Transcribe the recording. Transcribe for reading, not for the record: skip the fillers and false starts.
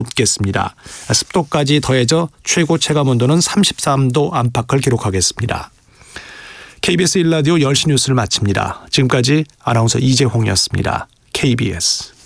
높겠습니다. 습도까지 더해져 최고 체감온도는 33도 안팎을 기록하겠습니다. KBS 1라디오 10시 뉴스를 마칩니다. 지금까지 아나운서 이재홍이었습니다. KBS